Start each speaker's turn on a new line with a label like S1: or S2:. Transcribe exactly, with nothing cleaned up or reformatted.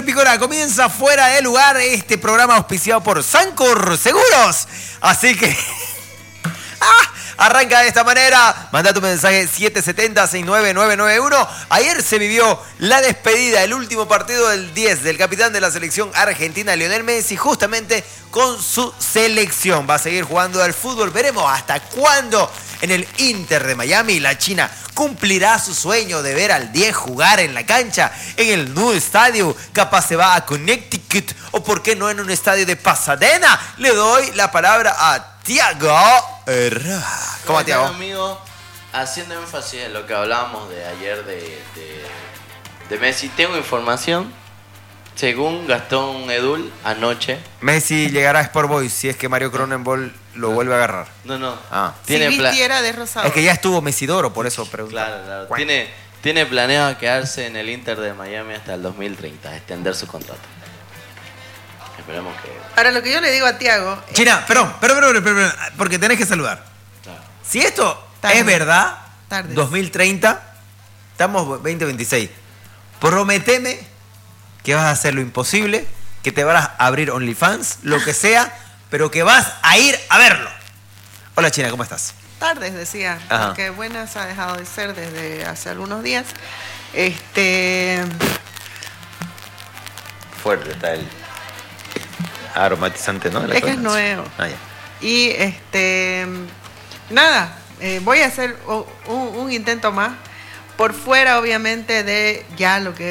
S1: Picora, comienza Fuera de Lugar, este programa auspiciado por Sancor Seguros. Así que... ¡Ah! Arranca de esta manera. Manda tu mensaje siete siete cero, seis nueve nueve nueve uno. Ayer se vivió la despedida, el último partido del diez del capitán de la selección argentina, Lionel Messi, justamente con su selección. Va a seguir jugando al fútbol. Veremos hasta cuándo en el Inter de Miami la China cumplirá su sueño de ver al diez jugar en la cancha, en el nuevo estadio. Capaz se va a Connecticut o por qué no en un estadio de Pasadena. Le doy la palabra a Tiago Herrera.
S2: ¿Cómo, Tiago? Amigo, haciendo énfasis en lo que hablábamos de ayer de, de, de Messi, tengo información. Según Gastón Edul, anoche...
S1: Messi llegará a Sport Boys si es que Mario Cronenbol lo vuelve a agarrar.
S2: No, no.
S1: Ah.
S2: Tiene
S3: si vistiera de rosado.
S1: Es que ya estuvo Mesidoro, por eso pregunto.
S2: Claro, claro. Tiene, tiene planeado quedarse en el Inter de Miami hasta el dos mil treinta, extender su contrato. Esperemos que...
S3: Ahora, lo que yo le digo a Tiago...
S1: China, perdón, perdón, perdón, perdón, porque tenés que saludar.
S2: Claro.
S1: Si esto
S3: Tarde.
S1: es verdad,
S3: Tarde.
S1: dos mil treinta, estamos veinte veintiséis. Prometeme que vas a hacer lo imposible, que te vas a abrir OnlyFans, lo que sea, pero que vas a ir a verlo. Hola China, ¿cómo estás?
S3: Tardes, decía.
S1: Ajá.
S3: Porque buenas ha dejado de ser desde hace algunos días. Este...
S1: Fuerte está el aromatizante, ¿no?
S3: Es que es nuevo.
S1: Ah, ya.
S3: Y este... Nada, eh, voy a hacer un, un intento más. Por fuera, obviamente, de ya lo que